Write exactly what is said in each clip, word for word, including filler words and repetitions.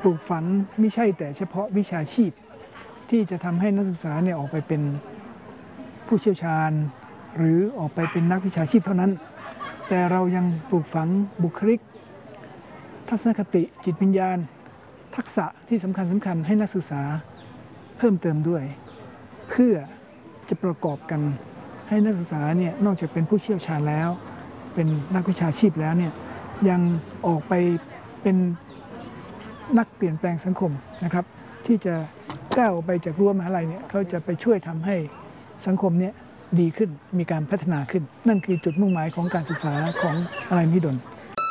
ปลูกฝังไม่ใช่แต่เฉพาะวิชาชีพที่จะทำให้นักศึกษาเนี่ยออกไปเป็นผู้เชี่ยวชาญหรือออกไปเป็นนักวิชาชีพเท่านั้นแต่เรายังปลูกฝังบุคลิกทัศนคติจิตวิญญาณทักษะที่สำคัญสำคัญให้นักศึกษาเพิ่มเติมด้วยเพื่อจะประกอบกันให้นักศึกษาเนี่ยนอกจากเป็นผู้เชี่ยวชาญแล้วเป็นนักวิชาชีพแล้วเนี่ยยังออกไปเป็นนักเปลี่ยนแปลงสังคมนะครับที่จะก้าวออกไปจากรั้วมหาลัยเนี่ยเขาจะไปช่วยทำให้สังคมเนี่ยดีขึ้นมีการพัฒนาขึ้นนั่นคือจุดมุ่งหมายของการศึกษาของมหาลัยมหิดล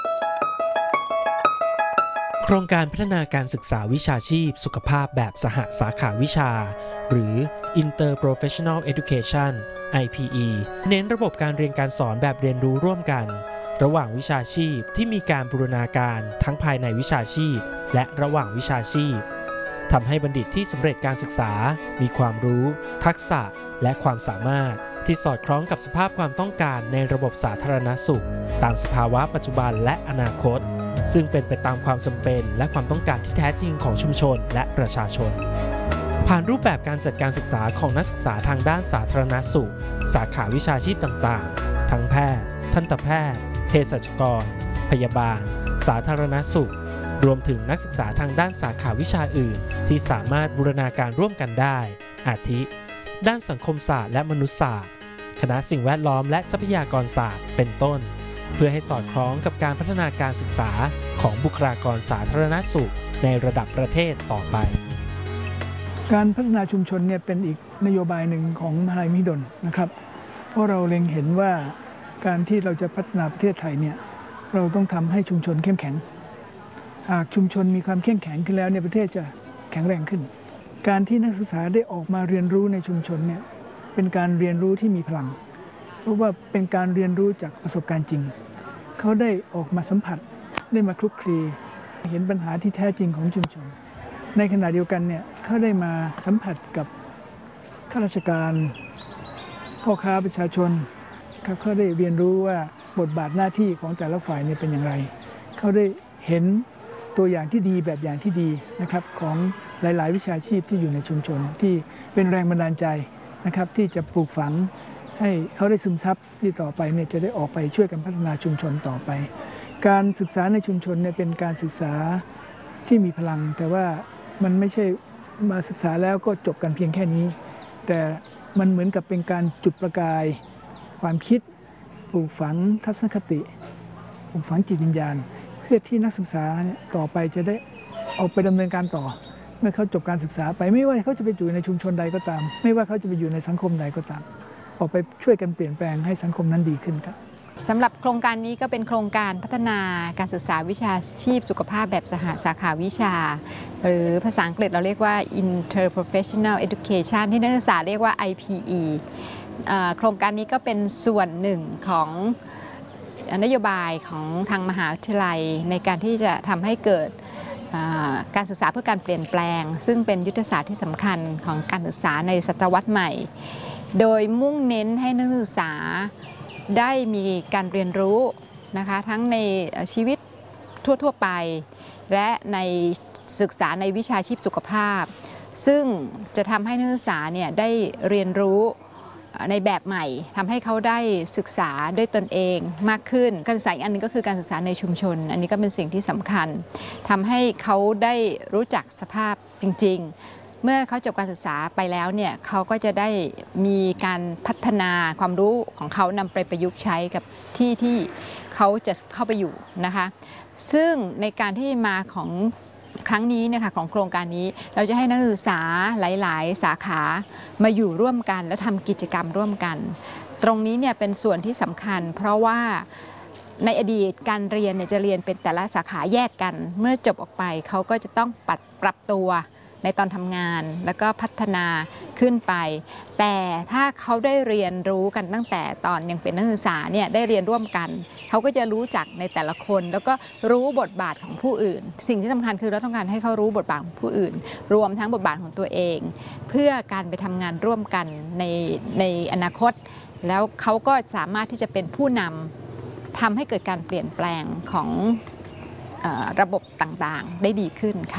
โครงการพัฒนาการศึกษาวิชาชีพสุขภาพแบบสหสาขาวิชาหรือ Interprofessional Education ไอ พี อี เน้นระบบการเรียนการสอนแบบเรียนรู้ร่วมกันระหว่างวิชาชีพที่มีการบูรณาการทั้งภายในวิชาชีพและระหว่างวิชาชีพทำให้บัณฑิตที่สำเร็จการศึกษามีความรู้ทักษะและความสามารถที่สอดคล้องกับสภาพความต้องการในระบบสาธารณสุขตามสภาวะปัจจุบันและอนาคตซึ่งเป็นไปตามความจำเป็นและความต้องการที่แท้จริงของชุมชนและประชาชนผ่านรูปแบบการจัดการศึกษาของนักศึกษาทางด้านสาธารณสุขสาขาวิชาชีพต่างๆทั้งแพทย์ทันตแพทย์เภสัชกรพยาบาลสาธารณสุขรวมถึงนักศึกษาทางด้านสาขาวิชาอื่นที่สามารถบูรณาการร่วมกันได้อาทิด้านสังคมศาสตร์และมนุษยศาสตร์คณะสิ่งแวดล้อมและทรัพยากรศาสตร์เป็นต้นเพื่อให้สอดคล้องกับการพัฒนาการศึกษาของบุคลากรสาธารณสุขในระดับประเทศต่อไปการพัฒนาชุมชนเนี่ยเป็นอีกนโยบายหนึ่งของมหาลัยมหิดลนะครับเพราะเราเล็งเห็นว่าการที่เราจะพัฒนาประเทศไทยเนี่ยเราต้องทำให้ชุมชนเข้มแข็งหากชุมชนมีความเข้มแข็งขึ้นแล้วเนี่ยประเทศจะแข็งแรงขึ้นการที่นักศึกษาได้ออกมาเรียนรู้ในชุมชนเนี่ยเป็นการเรียนรู้ที่มีพลังเพราะว่าเป็นการเรียนรู้จากประสบการณ์จริงเขาได้ออกมาสัมผัสได้มาคลุกคลีเห็นปัญหาที่แท้จริงของชุมชนในขณะเดียวกันเนี่ยเขาได้มาสัมผัสกับข้าราชการพ่อค้าประชาชนเขาได้เรียนรู้ว่าบทบาทหน้าที่ของแต่ละฝ่ายเนี่ยเป็นอย่างไรเขาได้เห็นตัวอย่างที่ดีแบบอย่างที่ดีนะครับของหลายๆวิชาชีพที่อยู่ในชุมชนที่เป็นแรงบันดาลใจนะครับที่จะปลูกฝังให้เขาได้ซึมซับที่ต่อไปเนี่ยจะได้ออกไปช่วยกันพัฒนาชุมชนต่อไปการศึกษาในชุมชนเนี่ยเป็นการศึกษาที่มีพลังแต่ว่ามันไม่ใช่มาศึกษาแล้วก็จบกันเพียงแค่นี้แต่มันเหมือนกับเป็นการจุดประกายความคิดปลูกฝังทัศนคติปลูกฝังจิตวิญญาณเพื่อที่นักศึกษาเนี่ยต่อไปจะได้ออกไปดำเนินการต่อเมื่อเขาจบการศึกษาไปไม่ว่าเขาจะไปอยู่ในชุมชนใดก็ตามไม่ว่าเขาจะไปอยู่ในสังคมใดก็ตามออกไปช่วยกันเปลี่ยนแปลงให้สังคมนั้นดีขึ้นครับสำหรับโครงการนี้ก็เป็นโครงการพัฒนาการศึกษาวิชาชีพสุขภาพแบบสหสาขาวิชาหรือภาษาอังกฤษเราเรียกว่า Interprofessional Education ที่นักศึกษาเรียกว่า ไอ พี อี โครงการนี้ก็เป็นส่วนหนึ่งของนโยบายของทางมหาวิทยาลัยในการที่จะทำให้เกิดการศึกษาเพื่อการเปลี่ยนแปลงซึ่งเป็นยุทธศาสตร์ที่สำคัญของการศึกษาในศตวรรษใหม่โดยมุ่งเน้นให้นักศึกษาได้มีการเรียนรู้นะคะทั้งในชีวิตทั่วๆไปและในศึกษาในวิชาชีพสุขภาพซึ่งจะทำให้นักศึกษาเนี่ยได้เรียนรู้ในแบบใหม่ทำให้เขาได้ศึกษาด้วยตนเองมากขึ้นการศึกษาอีกอันนึงก็คือการศึกษาในชุมชนอันนี้ก็เป็นสิ่งที่สำคัญทำให้เขาได้รู้จักสภาพจริงๆเมื่อเขาจบการศึกษาไปแล้วเนี่ยเขาก็จะได้มีการพัฒนาความรู้ของเขานำไปประยุกต์ใช้กับที่ที่เขาจะเข้าไปอยู่นะคะซึ่งในการที่มาของครั้งนี้เนี่ยค่ะของโครงการนี้เราจะให้นักศึกษาหลายๆสาขามาอยู่ร่วมกันและทำกิจกรรมร่วมกันตรงนี้เนี่ยเป็นส่วนที่สำคัญเพราะว่าในอดีตการเรียนเนี่ยจะเรียนเป็นแต่ละสาขาแยกกันเมื่อจบออกไปเขาก็จะต้องปรับปรับตัวในตอนทำงานแล้วก็พัฒนาขึ้นไปแต่ถ้าเขาได้เรียนรู้กันตั้งแต่ตอนยังเป็นนักศึกษาเนี่ยได้เรียนร่วมกันเขาก็จะรู้จักในแต่ละคนแล้วก็รู้บทบาทของผู้อื่นสิ่งที่สำคัญคือเราต้องการให้เขารู้บทบาทของผู้อื่นรวมทั้งบทบาทของตัวเองเพื่อการไปทำงานร่วมกันในในอนาคตแล้วเขาก็สามารถที่จะเป็นผู้นำทำให้เกิดการเปลี่ยนแปลงของระบบต่างๆได้ดีขึ้นค่ะ